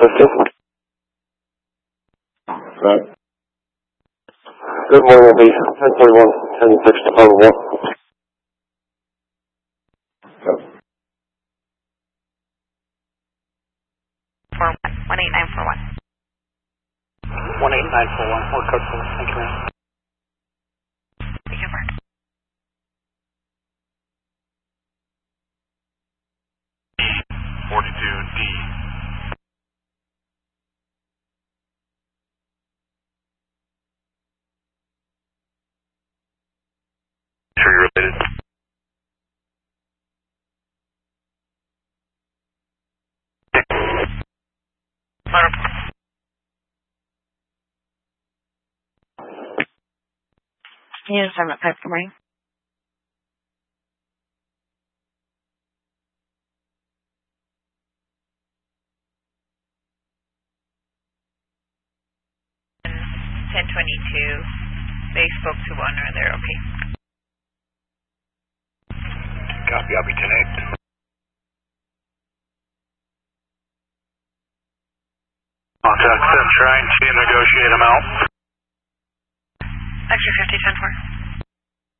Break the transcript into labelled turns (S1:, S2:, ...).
S1: 150. Right. Good morning, will be 1041, 10-6 to 1.
S2: 18941.
S3: 18941, or code 4. Thank you, ma'am.
S2: Thank you, Mark.
S4: D42D. Sure you're related.
S2: Unit 7 at 5, good morning. They spoke to owner, they're okay.
S4: Copy, I'll be 10-8. Contact 10, trying to negotiate them out.
S2: Extra 50, 10-4.